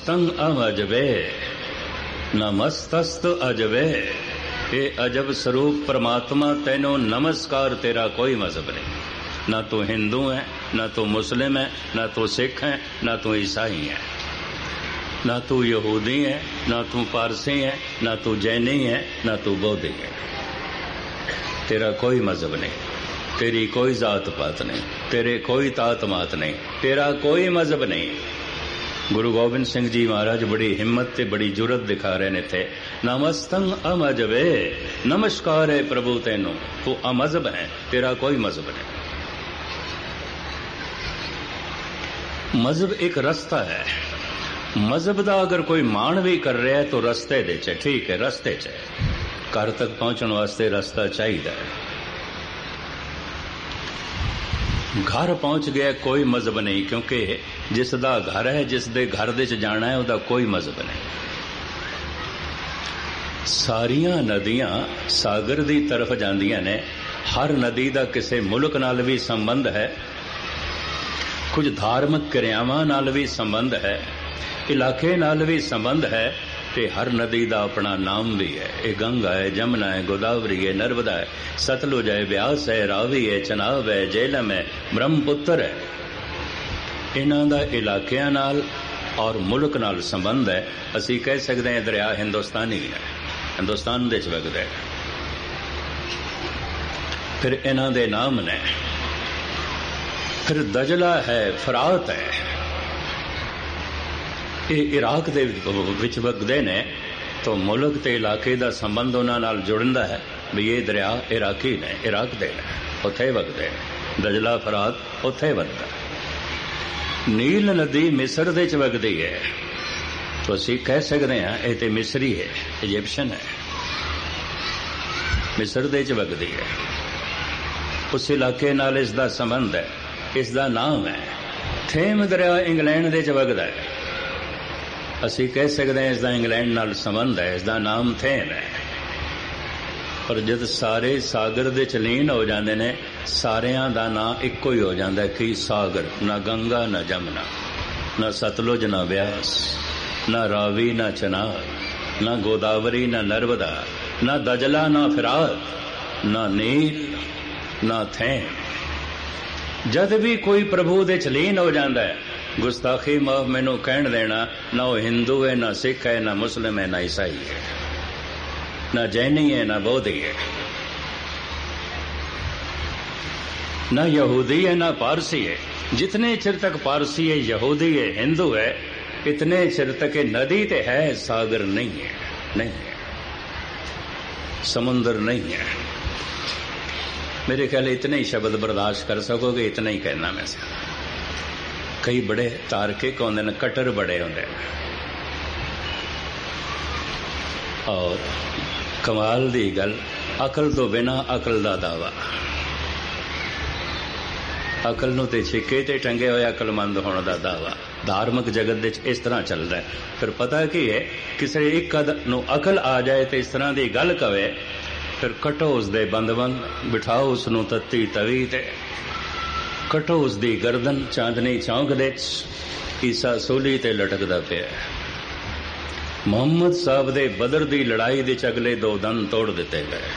नमस्तंग अजबे नमस्तस्त अजबे। ये अजब स्वरूप परमात्मा तेनों नमस्कार, तेरा कोई मजहब नहीं। ना तू हिंदू है, ना तू मुस्लिम है, ना तू सिख है, ना तू ईसाई है, ना तू यहूदी है, ना तू पारसी है, ना तू जैनी है, ना तू बौद्धि है। तेरा कोई मजहब नहीं, तेरी कोई जात पात नहीं, तेरे कोई तात मात नहीं, तेरा कोई मजहब नहीं। गुरु गोबिंद सिंह जी महाराज बड़ी हिम्मत ते बड़ी जुरत दिखा रहे ने थे। नमस्तंग अमजबे, नमस्कार है प्रभु तेनों, तू अमजहब है, तेरा कोई मजहब नहीं। मजहब एक रास्ता है। मजहब का अगर कोई मान भी कर रहा है तो रस्ते दे च, ठीक है, रस्ते च घर तक पहुंचने वास्ते रास्ता चाहिए। घर पहुंच गया कोई मजहब नहीं, क्योंकि जिसदा घर है, जिस दे घर दे च जाना है, उसदा कोई मजहब नहीं। सारियां नदियां सागर दी तरफ जांदियां ने। हर नदी दा किसी मुल्क नाल भी संबंध है, कुछ धार्मिक क्रियावां नाल भी संबंध है, इलाके नाल भी संबंध है, ते हर नदी का अपना नाम भी है। ये गंगा है, जमुना है, गोदावरी है, नर्मदा है, सतलुज है, ब्यास है, रावी है, चनाब है, झेलम है, ब्रह्मपुत्र है। इन्हां दा इलाकियां नाल और मुल्क नाल संबंध है। असी कह सकते हैं दरिया हिंदुस्तानी है, हिंदुस्तान दे च वगदा है। फिर इन्हां दे नाम ने। फिर दजला है, फरात है, ये इराक दे विच वगदे ने, तो मुल्क ते इलाके दा संबंध उन्हां नाल जुड़दा है भी ये दरिया इराकी ने, इराक दे ने, उत्थे वगदे ने। दजला फरात उत्थे वगदा। नील नदी मिस्र दे च वगदी है, तो असीं कह सकते हैं ये ते मिस्री है, इजिप्शियन है, मिस्र दे च वगदी है। उस इलाके नाल इसदा संबंध है, इसदा नाम है। थेम दरिया इंग्लैंड दे च वगदा है, असी कह सकते हैं इसका इंग्लैंड नाल संबंध है, इसका नाम थेम है। पर जब सारे सागर दे चलीन हो जाते ने, सारियां दा नाम इको ही हो जाता है कि सागर। ना गंगा, ना जमुना, ना सतलुज, ना ब्यास, ना रावी, ना चनाब, ना गोदावरी, ना नर्मदा, ना दजला, ना फिरात, ना नील, ना थेम। जद भी कोई प्रभु दे चलीन हो जाता है, गुस्ताखी माफ मैनू कहन देना, ना वो हिंदू है, ना सिख है, ना मुस्लिम है, ना ईसाई है, ना जैनी है, ना बौद्धि है, ना यहूदी है, ना पारसी है। जितने चिर तक पारसी है, यहूदी है, हिंदू है, इतने चिर तक नदी ते है, सागर नहीं है, नहीं है, समुंदर नहीं है। मेरे ख्याल इतने ही शब्द बर्दाश्त कर सकोगे, इतना ही कहना मैं से। कई बड़े तार्किक होंदे ने, कट्टर बड़े होंदे ने, और कमाल दी गल, अकल तो बिना अकल दा दावा। अकल नूं ते छिके ते टंगे होए अकलमंद होने दा दावा धार्मिक जगत दे इस तरह चल रहा है। फिर पता की है, किसी एक नूं अकल आ जाए तो इस तरह की गल कवे, फिर कटो उसदे बंद-बंद, बिठाओ उसनूं तत्ती तवी ते, कटो उसदी गर्दन चांदनी चौंक दे। ईसा सूली ते लटकदा पिया। मुहम्मद साहब दे बदर दी लड़ाई दे अगले 2 दंद तोड़ दिते गए।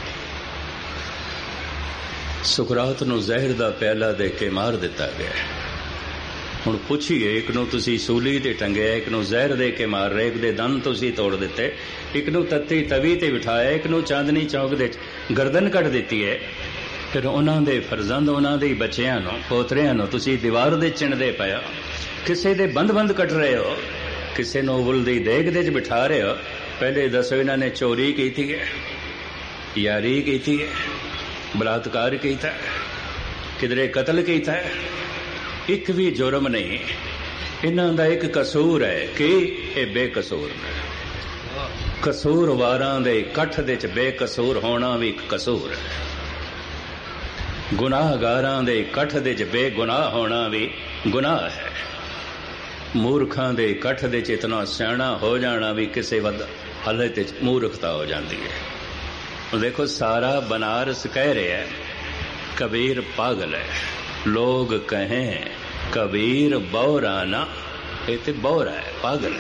सुकरात नूं जहर दा प्याला दे के मार दिता गया। हुण पुछिए, एक नूं तुसीं सूली ते टंगिया, एक नूं जहर दे के मार रहे, एक दे दंद तुसीं तोड़ दिते, एक नूं तत्ती तवी ते बिठाया, एक नूं चांदनी चौक दे गर्दन कट दिती है। फिर उन्हां दे फरजंद, उन्हां दे बच्चियां नूं, पोतरियां नूं तुसीं दीवार दे चिणदे पए हो, किसे दे बंद-बंद कट रहे हो, किसे नूं उबल दी देग दे बिठा रहे हो। पहले दसो इन्हां ने चोरी की है, यारी की है, बलात्कार किया, किधरे कतल किया है, एक भी जुर्म नहीं। इन्हां दा एक कसूर है कि ये बेकसूर ने। कसूरवारां दे कठ दे च बेकसूर होना भी एक कसूर है। गुनाहगारां दे कठ दे च बेगुनाह होना भी गुनाह है। मूर्खां दे कठ दे च इतना सियाणा हो जाना भी किसी वद हालत मूर्खता हो जाती है। देखो, सारा बनारस कह रहे हैं कबीर पागल है। लोग कहें कबीर बौरा ना, ये तो बौरा है, पागल है।